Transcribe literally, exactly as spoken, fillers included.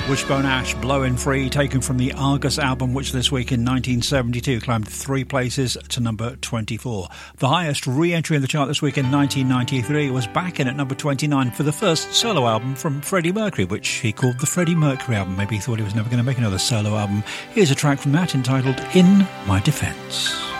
Wishbone Ash, Blowin' Free, taken from the Argus album, which this week in nineteen seventy-two climbed three places to number twenty-four. The highest re-entry in the chart this week in nineteen ninety-three was back in at number twenty-nine for the first solo album from Freddie Mercury, which he called the Freddie Mercury album. Maybe he thought he was never going to make another solo album. Here's a track from that entitled In My Defence.